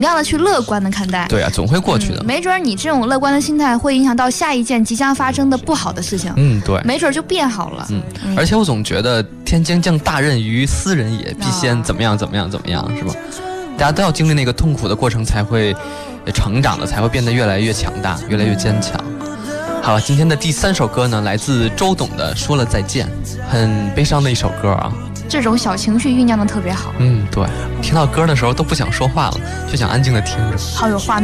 样的去乐观的看待。 对啊，总会过去的。 没准你这种乐观的心态会影响到下一件即将发生的不好的事情。 对， 没准就变好了。 而且我总觉得天将降大任于斯人也，必先怎么样怎么样怎么样，是吧？大家都要经历那个痛苦的过程，才会成长的，才会变得越来越强大，越来越坚强。好了，今天的第3首歌呢，来自周董的《说了再见》，很悲伤的一首歌啊。 这种小情绪酝酿的特别好。 对，听到歌的时候都不想说话了，就想安静的听着， 好有画面。